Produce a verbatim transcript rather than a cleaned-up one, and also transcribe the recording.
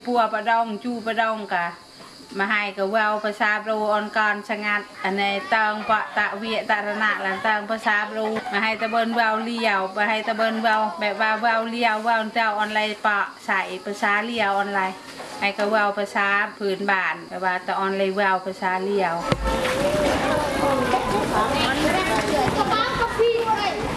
ปัวประดองจูประดองกะมาให้กับเวลภาษาบรูออนกรชะงัดอันในเติงปะตะเวียตะระนาหลังเติงภาษาบรูมาให้ตะเบินเวลเลี้ยวมาให้ตะเบินเวลแบบว่าเวลเลี้ยวเวลเจ้าออนไลน์ปะใส่ภาษาเลี้ยวออนไลน์ให้กับเวลภาษาพื้นบ้านแบบว่าตะออนไลน์เวลภาษาเลี้ยว